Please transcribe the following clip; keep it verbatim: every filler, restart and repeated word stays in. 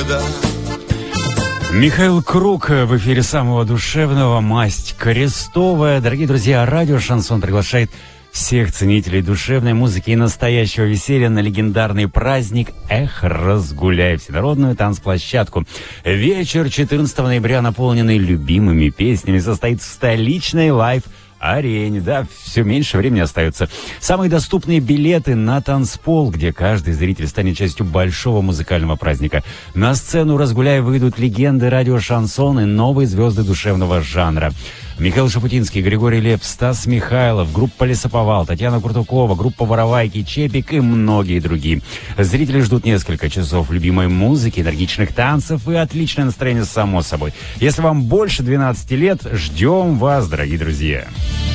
никогда. Михаил Круг в эфире самого душевного, масть крестовая. Дорогие друзья, радио «Шансон» приглашает всех ценителей душевной музыки и настоящего веселья на легендарный праздник «Эх, разгуляй» — всенародную танцплощадку. Вечер четырнадцатого ноября, наполненный любимыми песнями, состоит в столичной лайв-арене. Да, все меньше времени остается. Самые доступные билеты на танцпол, где каждый зритель станет частью большого музыкального праздника. На сцену «Разгуляй» выйдут легенды радио «Шансон» и новые звезды душевного жанра. Михаил Шапутинский, Григорий Лепс, Стас Михайлов, группа «Лесоповал», Татьяна Куртукова, группа «Воровайки», Чепик и многие другие. Зрители ждут несколько часов любимой музыки, энергичных танцев и отличное настроение само собой. Если вам больше двенадцати лет, ждем вас, дорогие друзья.